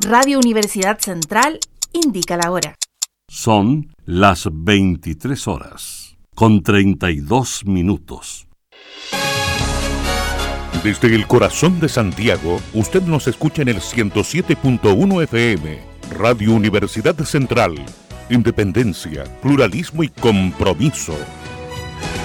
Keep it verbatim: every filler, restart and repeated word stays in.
Radio Universidad Central indica la hora. Son las veintitrés horas, con treinta y dos minutos. Desde el corazón de Santiago, usted nos escucha en el ciento siete punto uno F M. Radio Universidad Central. Independencia, pluralismo y compromiso.